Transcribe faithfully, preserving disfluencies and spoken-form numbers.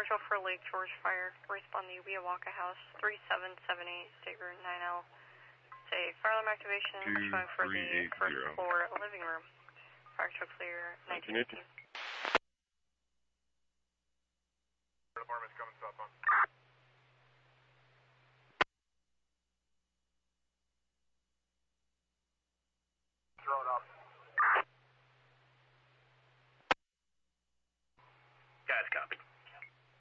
Fire Truck for Lake George Fire. Respond to Weowaka House, three seven seven eight, State Route nine L. Say, fire alarm activation showing for the first floor living room. Fire Truck clear, nineteen eighteen. Department's coming south on. Throw it up. Guys, copy.